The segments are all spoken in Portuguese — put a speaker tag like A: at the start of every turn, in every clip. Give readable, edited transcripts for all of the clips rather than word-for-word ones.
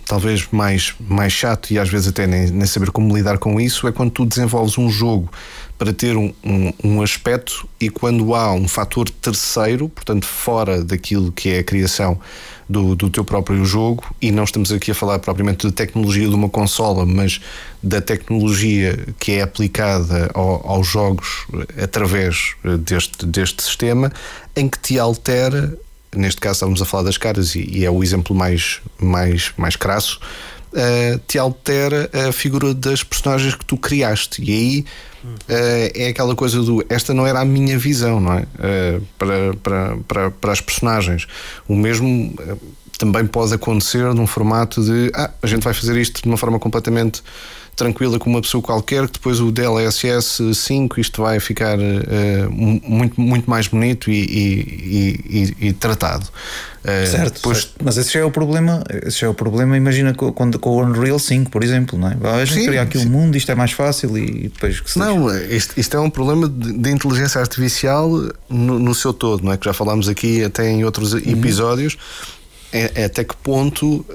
A: talvez mais chato e às vezes até nem saber como lidar com isso, é quando tu desenvolves um jogo para ter um aspecto e quando há um fator terceiro, portanto fora daquilo que é a criação do teu próprio jogo, e não estamos aqui a falar propriamente da tecnologia de uma consola, mas da tecnologia que é aplicada aos jogos através deste sistema, em que te altera, neste caso estamos a falar das caras e é o exemplo mais crasso, te altera a figura das personagens que tu criaste, e aí é aquela coisa esta não era a minha visão, não é? Para as personagens. O mesmo também pode acontecer num formato de a gente vai fazer isto de uma forma completamente tranquila com uma pessoa qualquer, que depois o DLSS 5 isto vai ficar muito mais bonito e tratado.
B: Certo, depois... certo, mas esse já é o problema. Imagina com o Unreal 5, por exemplo, não é? A gente cria aqui um mundo, isto é mais fácil e depois que se
A: isto é um problema de inteligência artificial no seu todo, não é? Que já falámos aqui até em outros episódios. Até que ponto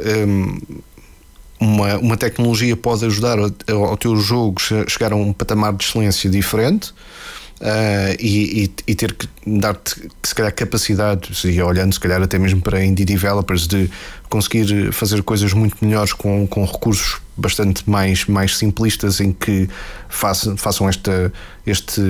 A: uma tecnologia pode ajudar ao teu jogo chegar a um patamar de excelência diferente, e ter que dar-te, se calhar, capacidade, e olhando se calhar até mesmo para indie developers, de conseguir fazer coisas muito melhores com recursos bastante mais simplistas, em que façam este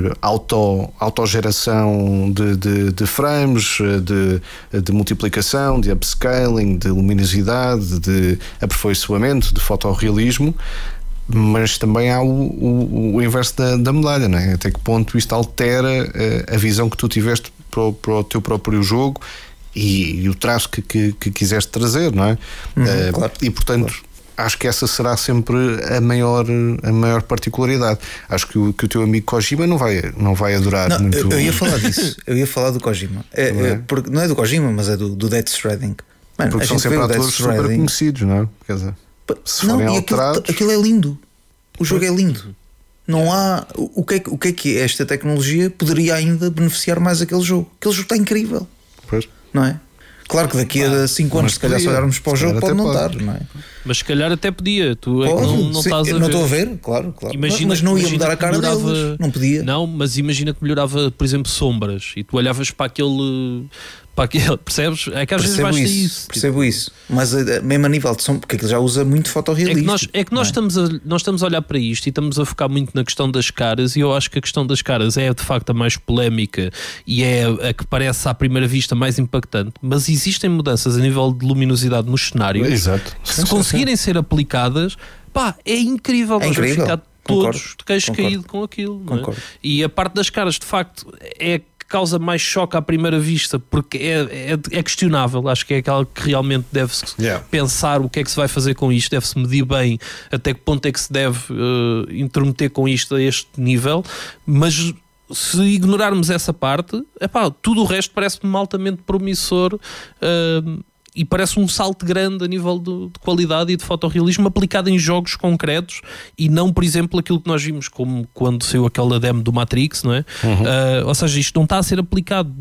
A: autogeração de frames, de multiplicação, de upscaling, de luminosidade, de aperfeiçoamento, de fotorrealismo. Mas também há o inverso da medalha, não é? Até que ponto isto altera a visão que tu tiveste para o teu próprio jogo e o traço que quiseste trazer, não é?
B: Claro,
A: e portanto, claro, acho que essa será sempre a maior particularidade. Acho que o teu amigo Kojima não vai adorar muito.
B: Eu ia falar disso. Eu ia falar do Kojima. Porque não é do Kojima, mas é do Death Stranding.
A: Mano, porque são sempre atores super conhecidos, não é? Quer dizer, se forem alterados...
B: aquilo é lindo. O jogo é lindo. Não há... O que é que esta tecnologia poderia ainda beneficiar mais aquele jogo? Aquele jogo está incrível.
A: Pois.
B: Não é? Claro que daqui a 5 anos, se calhar, se olharmos para o jogo, pode não estar, não é?
C: Mas se calhar até podia. Tu é que não estás a ver.
B: Não estou a ver, claro. Mas não ia mudar a cara deles. Não podia.
C: Não, mas imagina que melhorava, por exemplo, sombras, e tu olhavas para aquele... percebes? É que às vezes basta isso.
B: Percebo isso. Mas mesmo a nível de som, porque aquilo já usa muito fotorrealismo.
C: É que nós estamos a olhar para isto e estamos a focar muito na questão das caras, e eu acho que a questão das caras é de facto a mais polémica e é a que parece à primeira vista mais impactante. Mas existem mudanças a nível de luminosidade nos cenários.
A: Exato.
C: Que, se conseguirem ser aplicadas, é incrível. Nós vamos ficar todos de queixo caído com aquilo. Não é? E a parte das caras, de facto, é causa mais choque à primeira vista, porque é questionável. Acho que é aquela que realmente deve-se pensar o que é que se vai fazer com isto, deve-se medir bem até que ponto é que se deve intrometer com isto a este nível, mas se ignorarmos essa parte, tudo o resto parece-me altamente promissor, e parece um salto grande a nível de qualidade e de fotorrealismo aplicado em jogos concretos, e não, por exemplo, aquilo que nós vimos como quando saiu aquela demo do Matrix, não é? Ou seja, isto não está a ser aplicado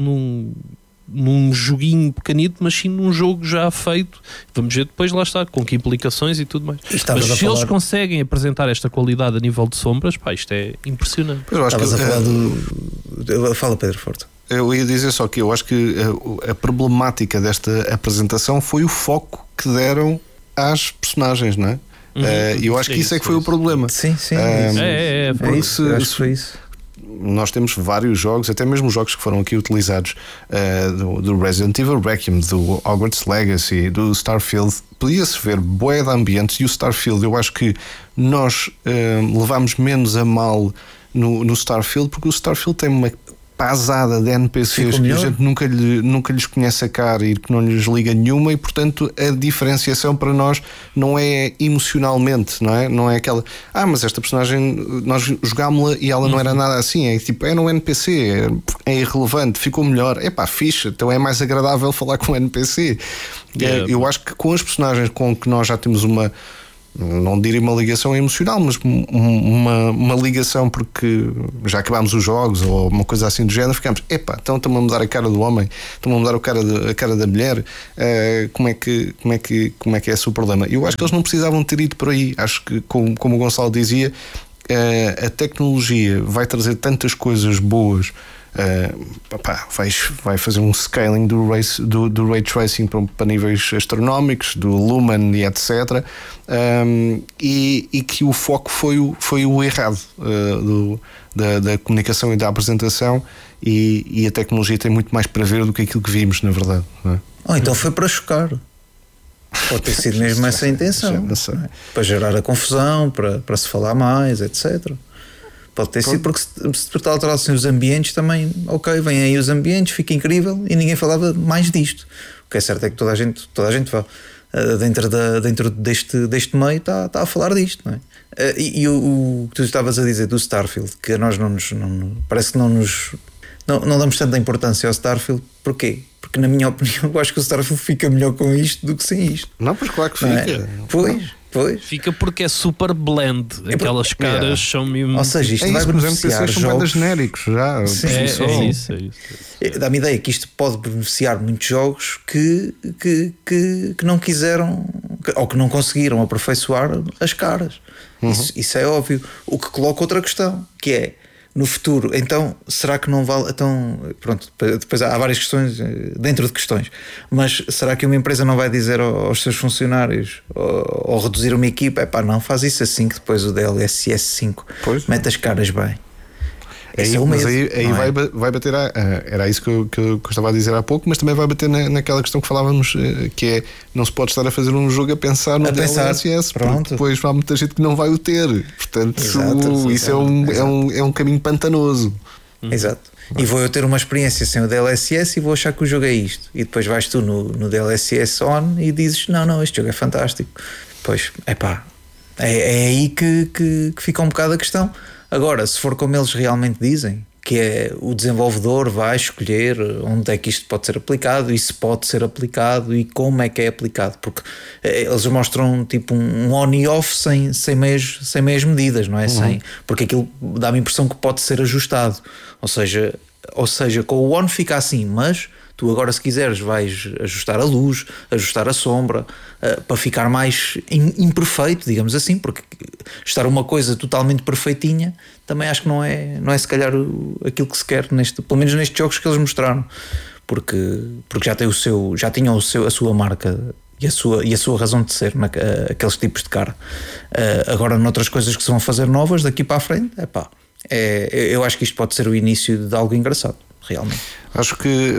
C: num joguinho pequenito, mas sim num jogo já feito. Vamos ver depois, lá está, com que implicações e tudo mais. Mas se eles conseguem apresentar esta qualidade a nível de sombras, isto é impressionante.
A: Eu acho
B: Estavas a falar do... Fala, Pedro Forte.
A: Eu ia dizer só que eu acho que a problemática desta apresentação foi o foco que deram às personagens, não é? Eu acho que isso é que foi o problema.
B: Sim.
A: Foi isso. Nós temos vários jogos, até mesmo jogos que foram aqui utilizados, do Resident Evil Requiem, do Hogwarts Legacy, do Starfield. Podia-se ver bué de ambientes, e o Starfield, eu acho que nós levámos menos a mal no Starfield, porque o Starfield tem uma pasada de NPCs que a gente nunca lhes conhece a cara e que não lhes liga nenhuma, e portanto a diferenciação para nós não é emocionalmente, não é? Não é aquela, mas esta personagem nós jogámos-la e ela não era nada assim, é tipo, era um NPC, é irrelevante, ficou melhor, fixe, então é mais agradável falar com o NPC. Eu acho que com as personagens com que nós já temos uma não diria uma ligação emocional, mas uma ligação porque já acabámos os jogos ou uma coisa assim do género, ficamos, então estão-me a mudar a cara do homem, estão-me a mudar a cara da mulher, como é que é esse o problema? Eu acho que eles não precisavam ter ido por aí. Acho que, como o Gonçalo dizia, a tecnologia vai trazer tantas coisas boas. Vai fazer um scaling do ray tracing para níveis astronómicos, do Lumen e etc. E que o foco foi o errado da comunicação e da apresentação, e a tecnologia tem muito mais para ver do que aquilo que vimos, na verdade, não é?
B: Ou então foi para chocar. Pode ter sido mesmo essa a intenção, para gerar a confusão, para se falar mais, etc. Pode ter sido, porque se alterassem os ambientes também, ok, vêm aí os ambientes, fica incrível, e ninguém falava mais disto. O que é certo é que toda a gente vá dentro deste meio está a falar disto, não é? E o que tu estavas a dizer do Starfield, que a nós parece que não damos tanta importância ao Starfield. Porquê? Porque, na minha opinião, eu acho que o Starfield fica melhor com isto do que sem isto.
A: Não, pois claro que fica.
B: Pois.
C: Fica porque é super blend. Aquelas caras são mesmo.
B: Ou seja, isto vai beneficiar jogos
A: genéricos já.
C: É isso.
B: Dá-me a ideia que isto pode beneficiar muitos jogos que não quiseram ou que não conseguiram aperfeiçoar as caras. Isso é óbvio. O que coloca outra questão, que é, no futuro, então, será que não vale? Então, pronto, depois há várias questões dentro de questões, mas será que uma empresa não vai dizer aos seus funcionários, ou reduzir uma equipa, não, faz isso assim, que depois o DLSS 5 mete as caras bem.
A: Mas aí vai bater era isso que eu estava a dizer há pouco, mas também vai bater naquela questão que falávamos, que é, não se pode estar a fazer um jogo a pensar no DLSS, porque depois há muita gente que não vai o ter. Portanto, isso é um caminho pantanoso.
B: Exato. E vou eu ter uma experiência sem o DLSS e vou achar que o jogo é isto, e depois vais tu no DLSS on e dizes, não, este jogo é fantástico. Pois, é aí que fica um bocado a questão. Agora, se for como eles realmente dizem, que é o desenvolvedor vai escolher onde é que isto pode ser aplicado, e se pode ser aplicado e como é que é aplicado, porque eles mostram tipo um on e off sem meias medidas, não é? Porque aquilo dá-me a impressão que pode ser ajustado, ou seja, com o on fica assim, mas tu agora, se quiseres, vais ajustar a luz, ajustar a sombra, para ficar mais imperfeito, digamos assim, porque estar uma coisa totalmente perfeitinha também acho que não é se calhar aquilo que se quer, pelo menos nestes jogos que eles mostraram, porque já tinham a sua marca e a sua razão de ser, aqueles tipos de cara. Agora, noutras coisas que se vão fazer novas daqui para a frente, eu acho que isto pode ser o início de algo engraçado. Realmente.
A: Acho que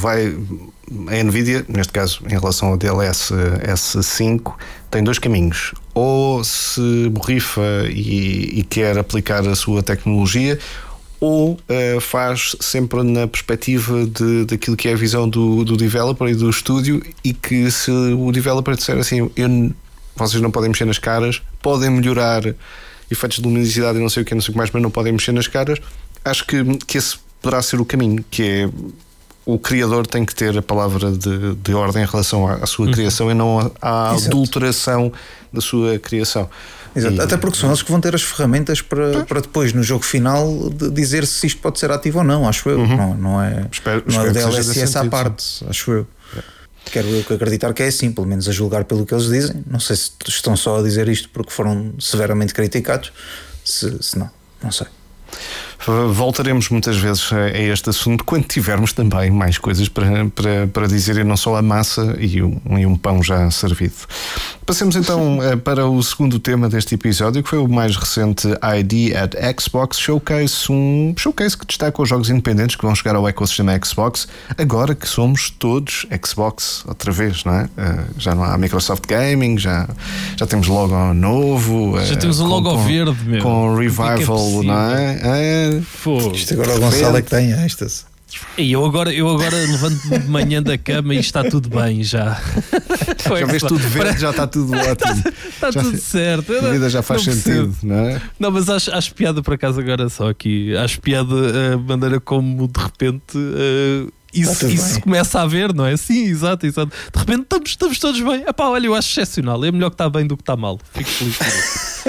A: a Nvidia, neste caso em relação ao DLSS 5, tem dois caminhos: ou se borrifa e quer aplicar a sua tecnologia, ou faz sempre na perspectiva daquilo que é a visão do developer e do estúdio, e que se o developer disser assim, vocês não podem mexer nas caras, podem melhorar efeitos de luminosidade e não sei o que mais, mas não podem mexer nas caras, acho que esse poderá ser o caminho, que é, o criador tem que ter a palavra de ordem em relação à sua criação, e não à adulteração da sua criação.
B: Exato. Até porque são eles que vão ter as ferramentas para depois, no jogo final, dizer se isto pode ser ativo ou não, acho eu. Não é o DLSS à parte, acho eu. Quero eu acreditar que é assim, pelo menos a julgar pelo que eles dizem. Não sei se estão só a dizer isto porque foram severamente criticados, se não sei.
A: Voltaremos muitas vezes a este assunto quando tivermos também mais coisas para dizer, e não só a massa e um pão já servido. Passemos então para o segundo tema deste episódio, que foi o mais recente ID at Xbox Showcase, um showcase que destaca os jogos independentes que vão chegar ao ecossistema Xbox, agora que somos todos Xbox outra vez, não é? Já não há Microsoft Gaming, já temos logo novo,
C: já temos um logo verde mesmo,
A: com Revival, não é?
B: Isto agora o Gonçalo é que tem estas.
C: E eu agora levanto-me de manhã da cama e está tudo bem já.
A: Já vês tudo verde, já está tudo ótimo.
C: Está tudo certo.
A: A vida já faz sentido, não é?
C: Não, mas acho piada por acaso agora só aqui. Acho piada a maneira como de repente isso começa a haver, não é? Sim, exato. De repente estamos todos bem. Epá, olha, eu acho excepcional. É melhor que está bem do que está mal. Fico feliz por isso.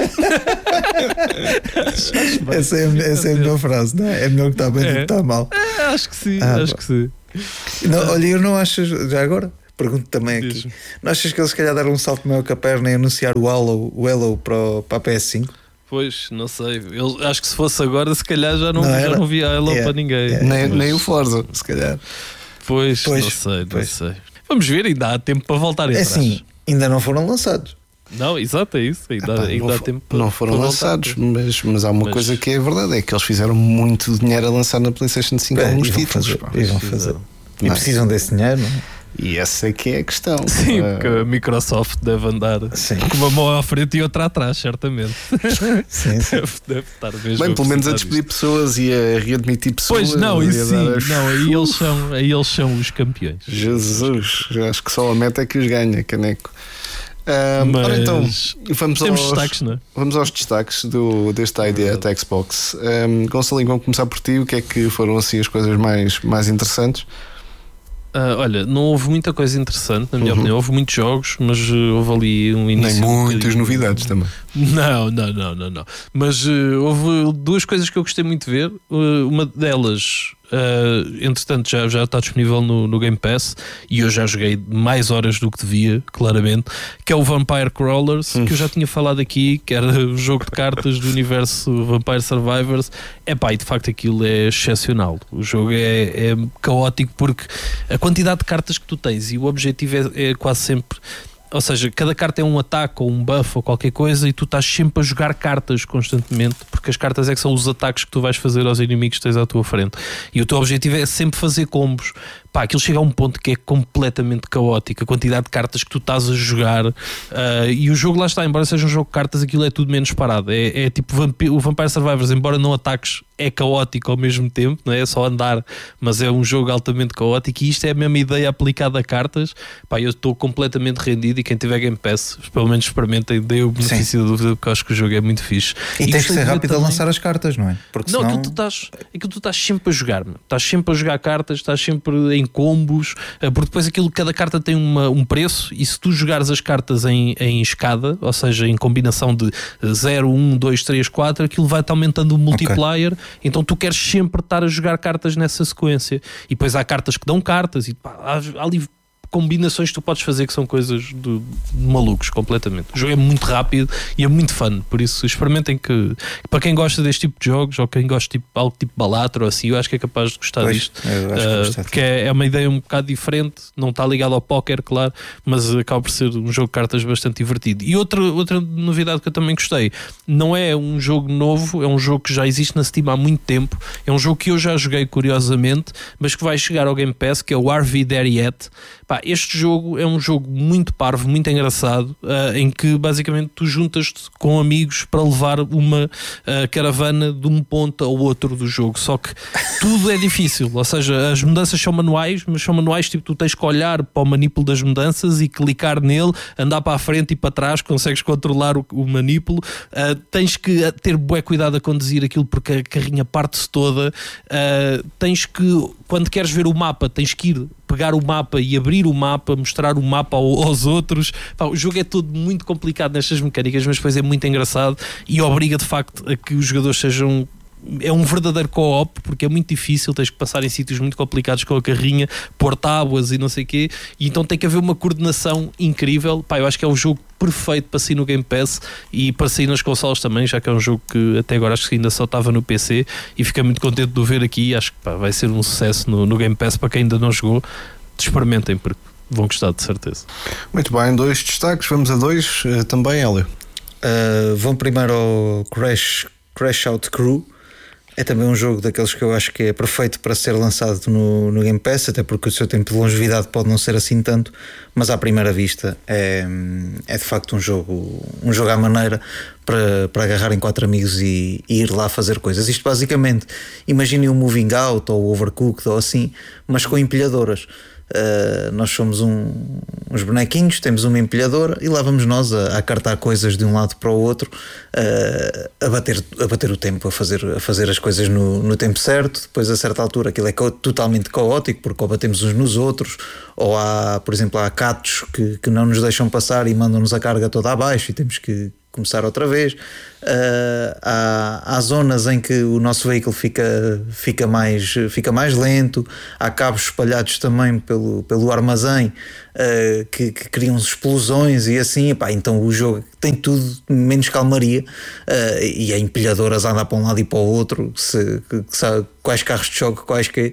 B: Essa é a melhor frase, não é? É melhor que está bem do que está mal.
C: Acho que sim, acho que sim.
B: Não, olha, eu não acho, já agora pergunto também aqui, não achas que eles se calhar deram um salto maior que a perna e anunciar o Halo para a PS5?
C: Pois, não sei. Acho que se fosse agora, se calhar já não via Halo para ninguém.
A: Nem o Forza, se calhar.
C: Pois, não sei. Vamos ver, ainda há tempo para voltar atrás.
B: Assim, ainda não foram lançados.
C: Não, exato, é isso. Ainda há tempo para
A: não foram lançados, mas há uma coisa que é verdade: é que eles fizeram muito dinheiro a lançar na PlayStation 5 alguns títulos.
B: Eles vão fazer. E precisam desse dinheiro, não é?
A: E essa é que é a questão.
C: Sim, porque a Microsoft deve andar com uma mão à frente e outra atrás, certamente.
B: Sim.
C: Deve estar mesmo.
A: Bem, pelo menos a despedir pessoas e a readmitir pessoas.
C: Pois não, isso sim. Não, aí eles são os campeões.
A: Jesus, acho que só a meta é que os ganha, caneco. Ora então, vamos aos destaques deste ID at Xbox. Gonçalinho, vamos começar por ti. O que é que foram assim as coisas mais interessantes?
C: Olha, não houve muita coisa interessante, na minha opinião. Houve muitos jogos, mas houve ali um início.
A: Nem muitas novidades também.
C: Não. Mas houve duas coisas que eu gostei muito de ver. Uma delas, entretanto, já está disponível no Game Pass e eu já joguei mais horas do que devia, claramente, que é o Vampire Crawlers, que eu já tinha falado aqui, que era o jogo de cartas do universo Vampire Survivors. E de facto aquilo é excepcional. O jogo é caótico porque a quantidade de cartas que tu tens e o objetivo é quase sempre. Ou seja, cada carta é um ataque ou um buff ou qualquer coisa e tu estás sempre a jogar cartas constantemente, porque as cartas é que são os ataques que tu vais fazer aos inimigos que tens à tua frente. E o teu objetivo é sempre fazer combos. Aquilo chega a um ponto que é completamente caótico, a quantidade de cartas que tu estás a jogar, e o jogo lá está, embora seja um jogo de cartas, aquilo é tudo menos parado. É tipo o Vampire Survivors, embora não ataques, é caótico ao mesmo tempo, não é só andar, mas é um jogo altamente caótico e isto é a mesma ideia aplicada a cartas. Eu estou completamente rendido e quem tiver Game Pass, pelo menos experimentem, dê o benefício da dúvida, porque eu acho que o jogo é muito fixe.
B: E tens que ser rápido a lançar as cartas, não é?
C: Porque senão... aquilo tu estás sempre a jogar, estás sempre a jogar cartas, estás sempre em combos, porque depois cada carta tem um preço e se tu jogares as cartas em escada, ou seja, em combinação de 0, 1, 2, 3, 4, aquilo vai-te aumentando o multiplier. Então tu queres sempre estar a jogar cartas nessa sequência e depois há cartas que dão cartas e há ali combinações que tu podes fazer que são coisas de malucos completamente. O jogo é muito rápido e é muito fun, por isso experimentem, que para quem gosta deste tipo de jogos ou quem gosta de algo tipo Balatro ou assim, eu acho que é capaz de gostar disto, porque é uma ideia um bocado diferente, não está ligado ao póquer, claro, mas acaba por ser um jogo de cartas bastante divertido. E outra novidade que eu também gostei, não é um jogo novo, é um jogo que já existe na Steam há muito tempo, é um jogo que eu já joguei curiosamente, mas que vai chegar ao Game Pass, que é o Are We There Yet? Este jogo é um jogo muito parvo, muito engraçado, em que basicamente tu juntas-te com amigos para levar uma caravana de um ponto ao outro do jogo, só que tudo é difícil, ou seja, as mudanças são manuais, mas são manuais tipo, tu tens que olhar para o manipulo das mudanças e clicar nele, andar para a frente e para trás, consegues controlar o manipulo, tens que ter bué cuidado a conduzir aquilo porque a carrinha parte-se toda, tens que, quando queres ver o mapa, tens que ir pegar o mapa e abrir o mapa, mostrar o mapa aos outros. O jogo é todo muito complicado nestas mecânicas, mas depois é muito engraçado e obriga de facto a que os jogadores sejam... É um verdadeiro co-op, porque é muito difícil, tens que passar em sítios muito complicados com a carrinha, pôr tábuas e não sei o quê, e então tem que haver uma coordenação incrível. Eu acho que é o jogo perfeito para sair no Game Pass e para sair nas consoles também, já que é um jogo que até agora acho que ainda só estava no PC e fiquei muito contente de o ver aqui. Acho que vai ser um sucesso no Game Pass. Para quem ainda não jogou, experimentem porque vão gostar de certeza.
A: Muito bem, 2 destaques, vamos a 2 também, Hélio.
B: Vão primeiro ao Crash Out Crew. É também um jogo daqueles que eu acho que é perfeito para ser lançado no Game Pass, até porque o seu tempo de longevidade pode não ser assim tanto, mas à primeira vista é de facto um jogo à maneira para agarrarem 4 amigos e ir lá fazer coisas. Isto basicamente, imaginem um Moving Out ou Overcooked ou assim, mas com empilhadoras. Nós somos uns bonequinhos, temos uma empilhadora e lá vamos nós a cartar coisas de um lado para o outro, a bater o tempo, a fazer as coisas no tempo certo. Depois, a certa altura, aquilo é totalmente caótico, porque ou batemos uns nos outros, ou há, por exemplo, há catos que não nos deixam passar e mandam-nos a carga toda abaixo e temos que começar outra vez. Há zonas em que o nosso veículo fica mais lento. Há cabos espalhados também pelo armazém que criam explosões e assim. Epá, então o jogo tem tudo menos calmaria, e a empilhadoras a andar para um lado e para o outro, quais carros de choque, quais que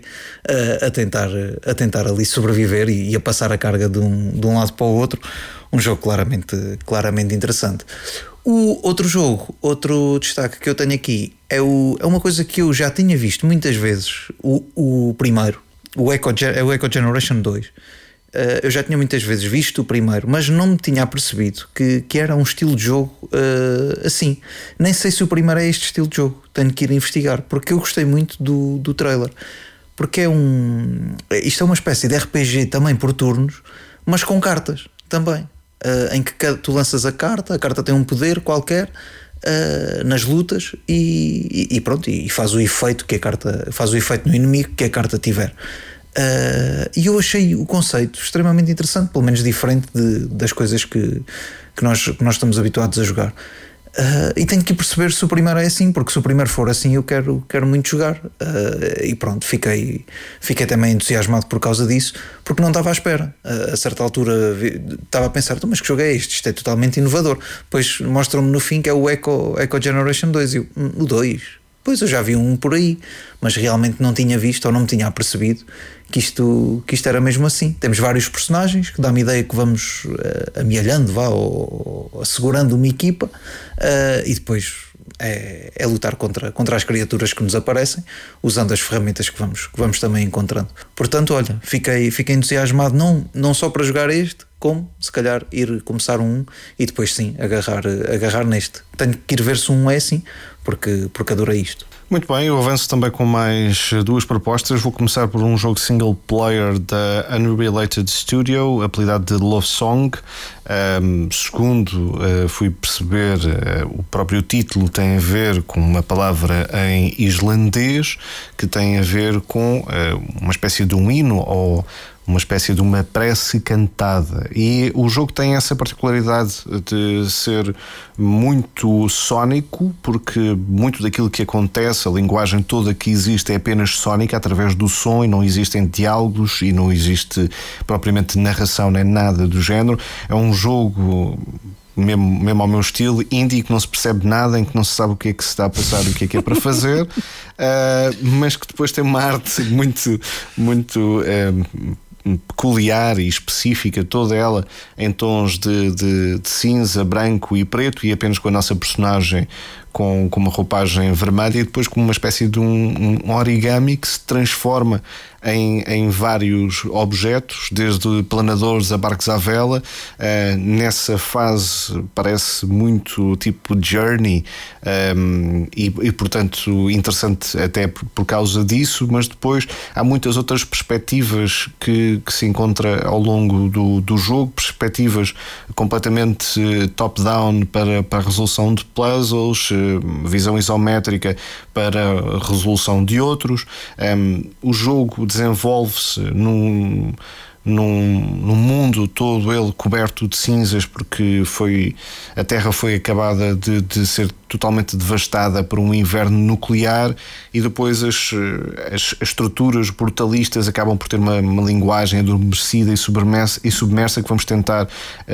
B: a tentar ali sobreviver e a passar a carga de um lado para o outro. Um jogo claramente interessante. O outro destaque que eu tenho aqui é uma coisa que eu já tinha visto muitas vezes. O primeiro, o Echo Generation 2. Eu já tinha muitas vezes visto o primeiro, mas não me tinha apercebido que era um estilo de jogo assim. Nem sei se o primeiro é este estilo de jogo. Tenho que ir investigar, porque eu gostei muito do trailer. Porque isto é uma espécie de RPG também por turnos, mas com cartas também. Em que tu lanças a carta tem um poder qualquer nas lutas e pronto, e faz o efeito que a carta faz o efeito no inimigo que a carta tiver. E eu achei o conceito extremamente interessante, pelo menos diferente das coisas que nós estamos habituados a jogar. E tenho que perceber se o primeiro é assim, porque se o primeiro for assim eu quero muito jogar. E pronto, fiquei também entusiasmado por causa disso, porque não estava à espera. A certa altura estava a pensar, mas que jogo é este? Isto é totalmente inovador. Depois mostram-me no fim que é o Echo Generation 2 e o 2. Pois eu já vi um por aí, mas realmente não tinha visto ou não me tinha apercebido que isto era mesmo assim. Temos vários personagens que dá-me ideia que vamos amealhando, ou assegurando uma equipa, e depois é lutar contra as criaturas que nos aparecem, usando as ferramentas que vamos também encontrando. Portanto, olha, fiquei entusiasmado não só para jogar este, como se calhar ir começar e depois sim agarrar neste. Tenho que ir ver se é assim, porque adorei isto.
A: Muito bem, eu avanço também com mais duas propostas. Vou começar por um jogo single player da Unrelated Studio, apelidado de Love Song. Segundo fui perceber, o próprio título tem a ver com uma palavra em islandês que tem a ver com uma espécie de um hino ou uma espécie de uma prece cantada, e o jogo tem essa particularidade de ser muito sónico, porque muito daquilo que acontece, a linguagem toda que existe é apenas sónica, através do som, e não existem diálogos e não existe propriamente narração nem nada do género. É um jogo mesmo ao meu estilo, indie, que não se percebe nada, em que não se sabe o que é que se está a passar, o que é para fazer, mas que depois tem uma arte muito peculiar e específica, toda ela em tons de cinza, branco e preto, e apenas com a nossa personagem com uma roupagem vermelha, e depois com uma espécie de um origami que se transforma em vários objetos, desde planadores a barcos à vela. Nessa fase parece muito tipo Journey, e portanto interessante até por causa disso, mas depois há muitas outras perspectivas que se encontra ao longo do jogo, perspectivas completamente top-down para a resolução de puzzles, visão isométrica para a resolução de outros. O jogo desenvolve-se num mundo todo ele coberto de cinzas, porque a Terra foi acabada de ser totalmente devastada por um inverno nuclear, e depois as estruturas brutalistas acabam por ter uma linguagem adormecida e submersa que vamos tentar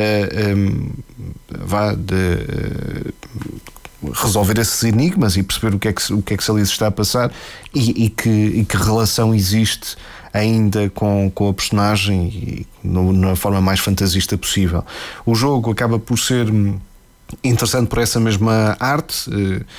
A: resolver esses enigmas e perceber o que é que se ali se está a passar, e que relação existe ainda com a personagem, e na forma mais fantasista possível. O jogo acaba por ser interessante por essa mesma arte.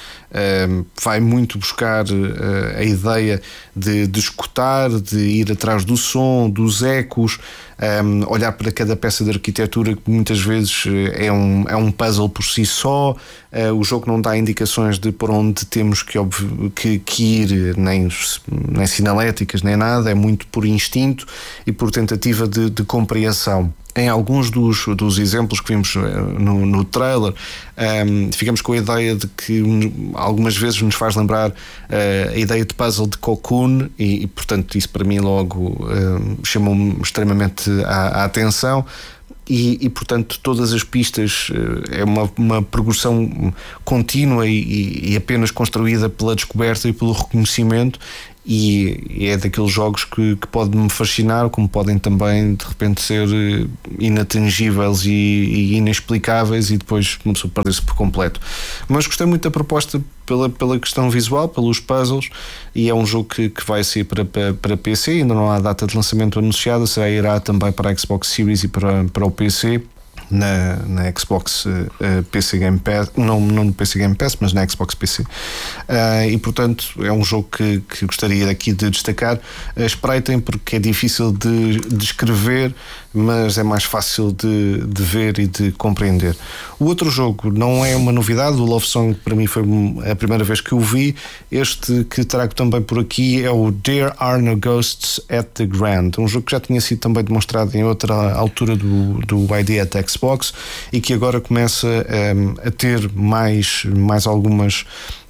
A: Vai muito buscar a ideia de escutar, de ir atrás do som, dos ecos, olhar para cada peça de arquitetura que muitas vezes é um puzzle por si só. O jogo não dá indicações de por onde temos que ir, nem sinaléticas, nem nada, é muito por instinto e por tentativa de compreensão. Em alguns dos exemplos que vimos no trailer, ficamos com a ideia de que algumas vezes nos faz lembrar a ideia de puzzle de Cocoon e portanto isso para mim logo chamou-me extremamente a atenção. E portanto todas as pistas é uma progressão contínua e apenas construída pela descoberta e pelo reconhecimento, e é daqueles jogos que pode me fascinar, como podem também de repente ser inatingíveis e inexplicáveis, e depois uma pessoa perde-se por completo. Mas gostei muito da proposta pela questão visual, pelos puzzles, e é um jogo que vai sair para PC. Ainda não há data de lançamento anunciada, irá também para a Xbox Series e para o PC. Na Xbox PC Game Pass, não no PC Game Pass, mas na Xbox PC. E portanto é um jogo que gostaria aqui de destacar. Espreitem, porque é difícil de descrever, mas é mais fácil de ver e de compreender. O outro jogo não é uma novidade, o Love Song para mim foi a primeira vez que o vi. Este que trago também por aqui é o There Are No Ghosts at the Grand, um jogo que já tinha sido também demonstrado em outra altura do ID at Xbox, e que agora começa a ter mais algumas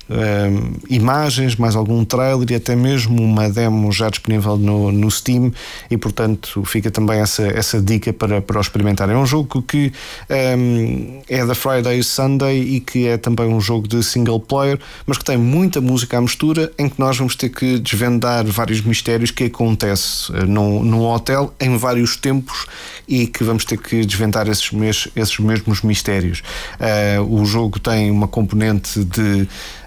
A: imagens, mais algum trailer e até mesmo uma demo já disponível no Steam, e portanto fica também essa dica para o experimentar. É um jogo que é da Friday Sunday e que é também um jogo de single player, mas que tem muita música à mistura, em que nós vamos ter que desvendar vários mistérios que acontece num hotel em vários tempos, e que vamos ter que desvendar esses mesmos mistérios. O jogo tem uma componente de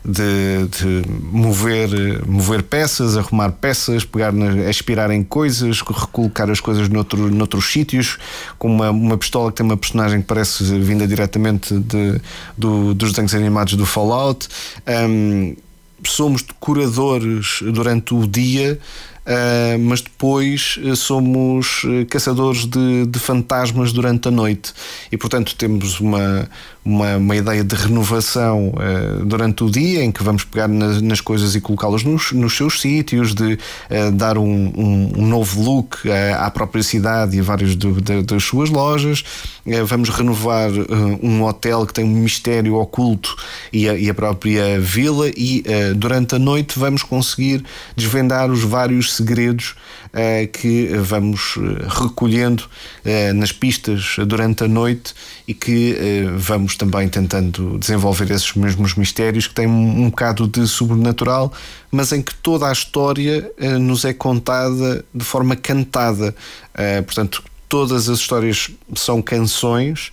A: mover peças, arrumar peças, aspirar em coisas, recolocar as coisas noutros sítios, com uma pistola que tem uma personagem que parece vinda diretamente dos desenhos animados do Fallout. Somos decoradores durante o dia, mas depois somos caçadores de fantasmas durante a noite, e portanto temos uma ideia de renovação durante o dia, em que vamos pegar nas coisas e colocá-las nos seus sítios, de dar um novo look à própria cidade e a várias das suas lojas. Vamos renovar um hotel que tem um mistério oculto e a própria vila, e durante a noite vamos conseguir desvendar os vários segredos que vamos recolhendo nas pistas durante a noite, e que vamos também tentando desenvolver esses mesmos mistérios, que têm um bocado de sobrenatural, mas em que toda a história nos é contada de forma cantada. Portanto, todas as histórias são canções,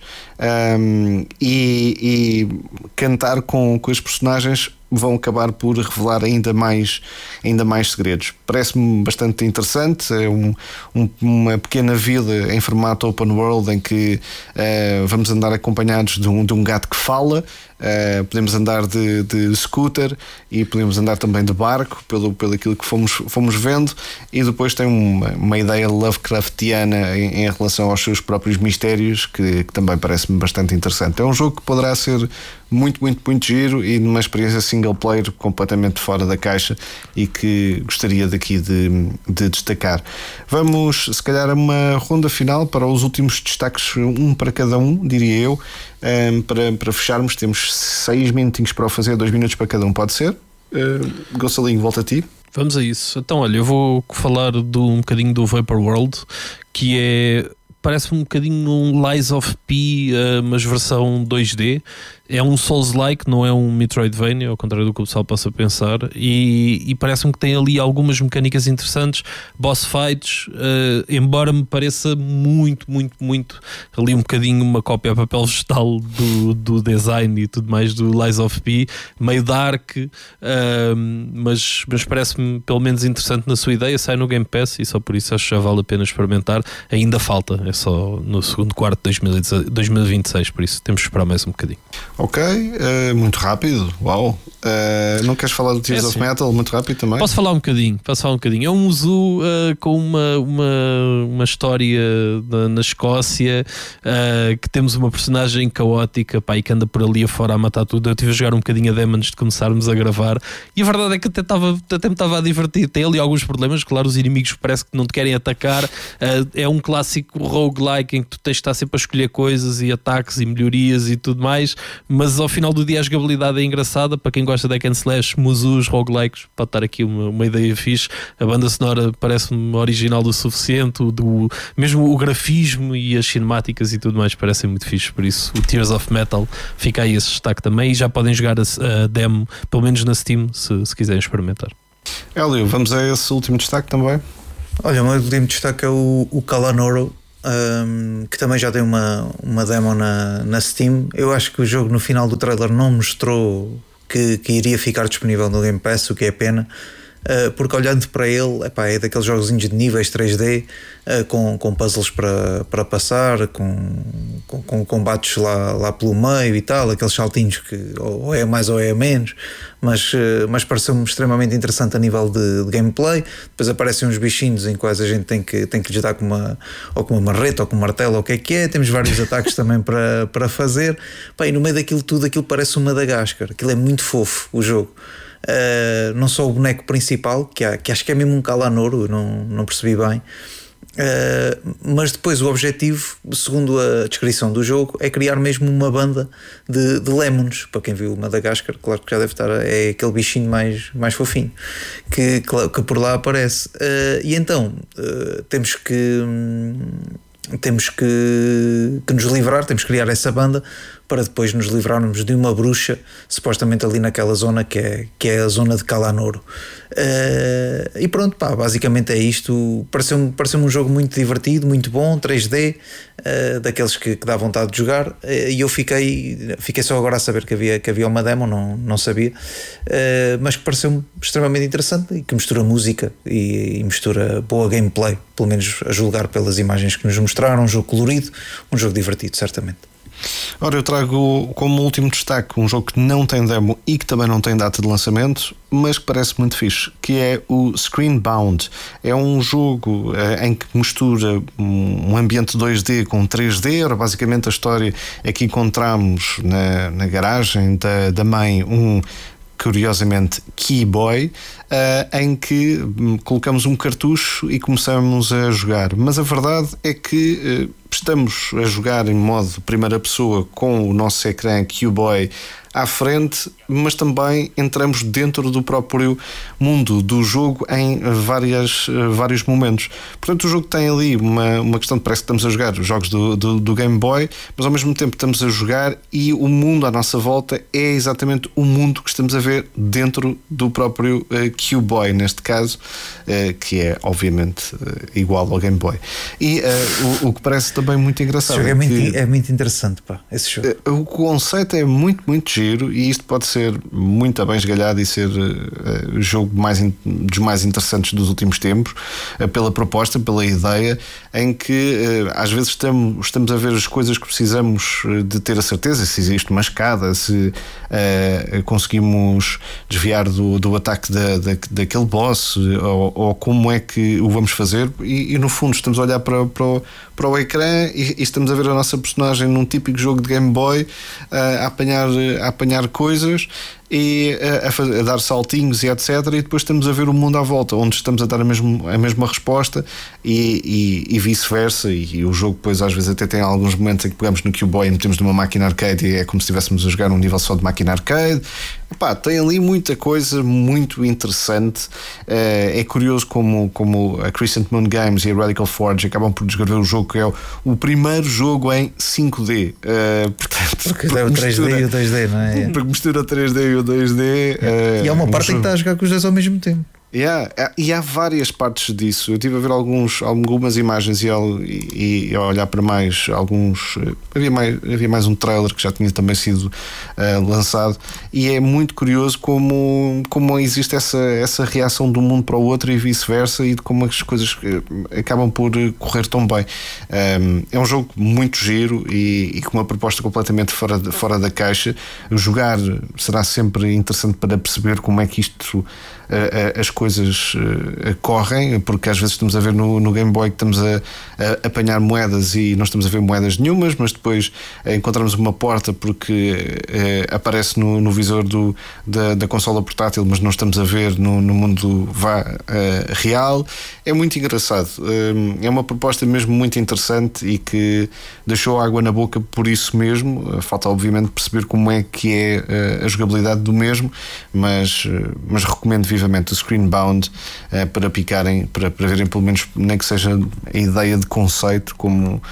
A: e cantar com as personagens vão acabar por revelar ainda mais segredos. Parece-me bastante interessante. É uma pequena vila em formato open world, em que vamos andar acompanhados de um gato que fala. Podemos andar de scooter e podemos andar também de barco, pelo aquilo que fomos vendo, e depois tem uma ideia Lovecraftiana em relação aos seus próprios mistérios, que também parece-me bastante interessante. É um jogo que poderá ser muito, muito, muito giro, e numa experiência single player completamente fora da caixa, e que gostaria daqui de destacar. Vamos, se calhar, a uma ronda final para os últimos destaques, um para cada um, diria eu. Para fecharmos, temos 6 minutinhos para o fazer, 2 minutos para cada um, pode ser? Gonçalinho, volta a ti.
C: Vamos a isso. Então, olha, eu vou falar um bocadinho do Vapor World, que parece-me um bocadinho um Lies of P, mas versão 2D. É um Souls-like, não é um Metroidvania, ao contrário do que o pessoal possa pensar, e parece-me que tem ali algumas mecânicas interessantes, boss fights, embora me pareça muito, muito, muito ali um bocadinho uma cópia a papel vegetal do design e tudo mais do Lies of P, meio dark, mas parece-me pelo menos interessante na sua ideia. Sai no Game Pass e só por isso acho que já vale a pena experimentar. Ainda falta, é só no segundo quarto de 2026, por isso temos que esperar mais um bocadinho.
A: Ok, muito rápido, uau. Não queres falar do Tears of Metal muito rápido também?
C: Posso falar um bocadinho. É um Muzu com uma história na Escócia, que temos uma personagem caótica, pá, e que anda por ali afora a matar tudo. Eu estive a jogar um bocadinho a demo antes de começarmos a gravar e a verdade é que até me estava a divertir. Tem ali alguns problemas, claro, os inimigos parece que não te querem atacar. É um clássico roguelike em que tu tens de estar sempre a escolher coisas e ataques e melhorias e tudo mais, mas ao final do dia a jogabilidade é engraçada. Para quem gosta de hack and slash, Muzus, roguelikes, pode estar aqui uma ideia fixe. A banda sonora parece-me original o suficiente, mesmo o grafismo e as cinemáticas e tudo mais parecem muito fixe, por isso o Tears of Metal fica aí esse destaque também, e já podem jogar a demo, pelo menos na Steam, se quiserem experimentar.
A: Hélio, vamos a esse último destaque também?
B: Olha, o meu último destaque é o Kalanoro, que também já tem uma demo na Steam. Eu acho que o jogo no final do trailer não mostrou que iria ficar disponível no Game Pass, o que é pena, porque olhando para ele, é daqueles jogozinhos de níveis 3D, com puzzles para passar, com combates lá pelo meio e tal, aqueles saltinhos que ou é mais ou é menos, mas pareceu-me extremamente interessante a nível de gameplay. Depois aparecem uns bichinhos em quais a gente tem que lhes dar com uma marreta ou com um martelo, ou o que é. Temos vários ataques também para fazer. E no meio daquilo tudo, aquilo parece um Madagascar. Aquilo é muito fofo, o jogo. Não só o boneco principal, que acho que é mesmo um Kalanoro, não percebi bem, mas depois o objetivo, segundo a descrição do jogo, é criar mesmo uma banda de lemons. Para quem viu Madagascar, claro que já deve estar, é aquele bichinho mais fofinho que por lá aparece, e então temos que nos livrar, temos que criar essa banda para depois nos livrarmos de uma bruxa, supostamente ali naquela zona que é a zona de Kalanoro. E pronto, basicamente é isto. Pareceu-me um jogo muito divertido, muito bom, 3D, daqueles que dá vontade de jogar, e eu fiquei só agora a saber que havia uma demo, não sabia, mas que pareceu-me extremamente interessante e que mistura música e mistura boa gameplay, pelo menos a julgar pelas imagens que nos mostraram. Um jogo colorido, um jogo divertido, certamente.
A: Ora, eu trago como último destaque um jogo que não tem demo e que também não tem data de lançamento, mas que parece muito fixe, que é o Screenbound. É um jogo em que mistura um ambiente 2D com 3D. Ora, basicamente a história é que encontramos na garagem da mãe curiosamente Keyboy, em que colocamos um cartucho e começamos a jogar, mas a verdade é que estamos a jogar em modo primeira pessoa com o nosso ecrã Keyboy à frente, mas também entramos dentro do próprio mundo do jogo em vários momentos. Portanto, o jogo tem ali uma questão de parece que estamos a jogar os jogos do Game Boy, mas ao mesmo tempo estamos a jogar e o mundo à nossa volta é exatamente o mundo que estamos a ver dentro do próprio Keyboy, neste caso, que é obviamente igual ao Game Boy. E o que parece também muito engraçado
B: é muito interessante, esse jogo.
A: O conceito é muito, muito giro, e isto pode ser muito bem esgalhado e ser o jogo dos mais interessantes dos últimos tempos, pela proposta, pela ideia, em que às vezes estamos a ver as coisas que precisamos de ter a certeza, se existe uma escada, se conseguimos desviar do ataque daquele boss, ou como é que o vamos fazer, e no fundo estamos a olhar para o ecrã e estamos a ver a nossa personagem num típico jogo de Game Boy a apanhar coisas e a dar saltinhos e etc, e depois estamos a ver o mundo à volta onde estamos a dar a mesma resposta e vice-versa, e o jogo depois às vezes até tem alguns momentos em que pegamos no Keyboy e metemos numa máquina arcade e é como se estivéssemos a jogar um nível só de máquina arcade. Tem ali muita coisa muito interessante. É curioso como a Crescent Moon Games e a Radical Forge acabam por descrever o jogo que é o primeiro jogo em 5D, portanto,
B: porque é o 3D e o 2D, não é?
A: Porque mistura 3D e o 2D.
B: E há uma parte em que está a jogar com os dois ao mesmo tempo.
A: E há várias partes disso. Eu estive a ver algumas imagens e a olhar para mais alguns. Havia mais um trailer que já tinha também sido lançado, e é muito curioso como existe essa reação de um mundo para o outro e vice-versa, e de como as coisas acabam por correr tão bem. É um jogo muito giro e com uma proposta completamente fora da caixa. Jogar será sempre interessante para perceber como é que isto, as coisas correm, porque às vezes estamos a ver no Game Boy que estamos a apanhar moedas e não estamos a ver moedas nenhumas, mas depois encontramos uma porta porque aparece no visor da consola portátil, mas não estamos a ver no mundo real. É muito engraçado. É uma proposta mesmo muito interessante e que deixou água na boca por isso mesmo. Falta obviamente perceber como é que é a jogabilidade do mesmo, mas recomendo vivamente o Screenbound para picarem, para verem pelo menos, nem que seja a ideia de conceito como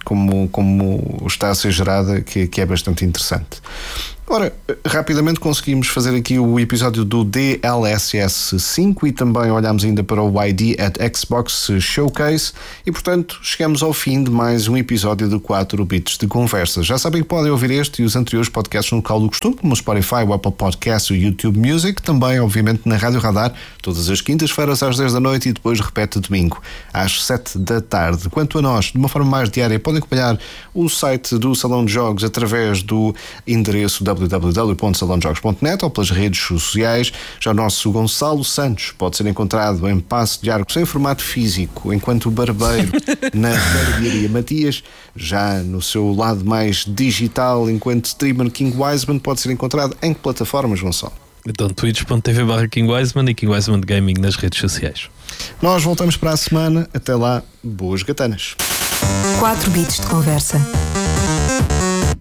A: está a ser gerada, que é bastante interessante. Ora, rapidamente conseguimos fazer aqui o episódio do DLSS 5 e também olhamos ainda para o ID at Xbox Showcase e, portanto, chegamos ao fim de mais um episódio de 4 Bits de Conversa. Já sabem que podem ouvir este e os anteriores podcasts no local do costume, como o Spotify, o Apple Podcasts, o YouTube Music, também, obviamente, na Rádio Radar, todas as quintas-feiras às 10 da noite e depois repete domingo às 7 da tarde. Quanto a nós, de uma forma mais diária, podem acompanhar o site do Salão de Jogos através do endereço www.salondejogos.net ou pelas redes sociais. Já o nosso Gonçalo Santos pode ser encontrado em Paço de Arcos em formato físico, enquanto o barbeiro na barbearia Matias, já no seu lado mais digital, enquanto streamer King Wiseman pode ser encontrado em que plataformas, Gonçalo?
C: Então, twitch.tv/King Wiseman e King Wiseman Gaming nas redes sociais.
A: Nós voltamos para a semana. Até lá, boas gatanas.
D: 4 Bits de Conversa.